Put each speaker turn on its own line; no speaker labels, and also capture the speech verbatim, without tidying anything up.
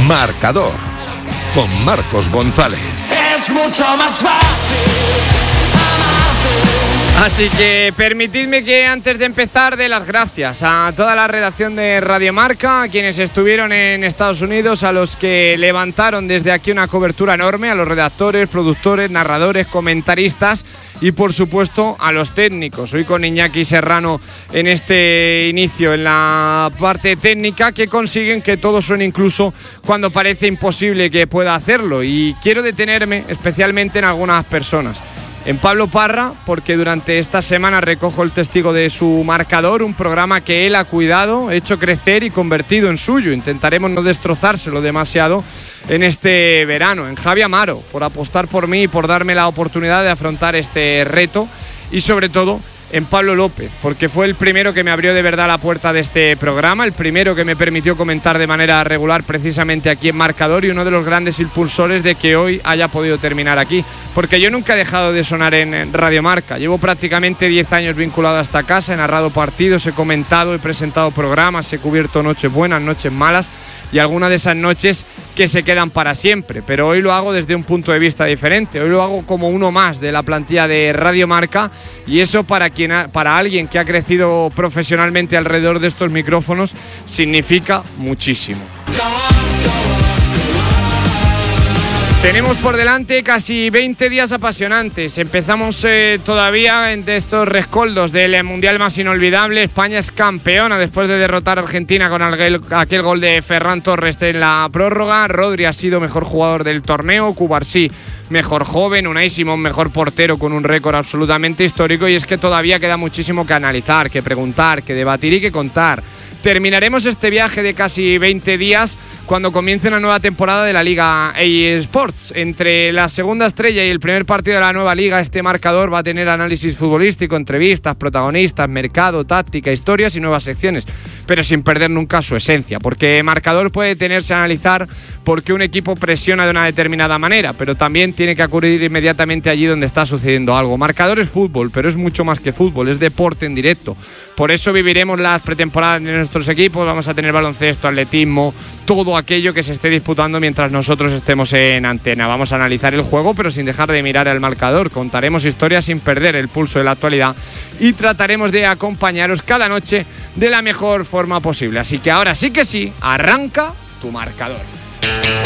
Marcador, con Marcos González.
Es mucho más fácil amarte.
Así que permitidme que antes de empezar dé las gracias a toda la redacción de Radio Marca, a quienes estuvieron en Estados Unidos, a los que levantaron desde aquí una cobertura enorme, a los redactores, productores, narradores, comentaristas y por supuesto a los técnicos. Hoy con Iñaki Serrano en este inicio, en la parte técnica, que consiguen que todo suene incluso cuando parece imposible que pueda hacerlo. Y quiero detenerme especialmente en algunas personas. En Pablo Parra, porque durante esta semana recojo el testigo de su Marcador, un programa que él ha cuidado, hecho crecer y convertido en suyo. Intentaremos no destrozárselo demasiado en este verano. En Javi Amaro, por apostar por mí y por darme la oportunidad de afrontar este reto. Y sobre todo en Pablo López, porque fue el primero que me abrió de verdad la puerta de este programa, el primero que me permitió comentar de manera regular precisamente aquí en Marcador y uno de los grandes impulsores de que hoy haya podido terminar aquí, porque yo nunca he dejado de sonar en Radio Marca. Llevo prácticamente diez años vinculado a esta casa, he narrado partidos, he comentado, he presentado programas, he cubierto noches buenas, noches malas y algunas de esas noches que se quedan para siempre, pero hoy lo hago desde un punto de vista diferente. Hoy lo hago como uno más de la plantilla de Radio Marca, y eso para quien ha, para alguien que ha crecido profesionalmente alrededor de estos micrófonos significa muchísimo. Tenemos por delante casi veinte días apasionantes. Empezamos eh, todavía en estos rescoldos del Mundial más inolvidable. España es campeona después de derrotar a Argentina con aquel, aquel gol de Ferran Torres en la prórroga. Rodri ha sido mejor jugador del torneo, Cubarsí mejor joven, Unai Simón mejor portero con un récord absolutamente histórico. Y es que todavía queda muchísimo que analizar, que preguntar, que debatir y que contar. Terminaremos este viaje de casi veinte días cuando comience una nueva temporada de la Liga E A Sports. Entre la segunda estrella y el primer partido de la nueva liga, este Marcador va a tener análisis futbolístico, entrevistas, protagonistas, mercado, táctica, historias y nuevas secciones, pero sin perder nunca su esencia, porque Marcador puede detenerse a analizar por qué un equipo presiona de una determinada manera, pero también tiene que acudir inmediatamente allí donde está sucediendo algo. Marcador es fútbol, pero es mucho más que fútbol, es deporte en directo. Por eso viviremos las pretemporadas de nuestros equipos, vamos a tener baloncesto, atletismo, todo aquello que se esté disputando mientras nosotros estemos en antena. Vamos a analizar el juego, pero sin dejar de mirar al marcador. Contaremos historias sin perder el pulso de la actualidad y trataremos de acompañaros cada noche de la mejor forma posible. Así que ahora sí que sí, arranca tu Marcador.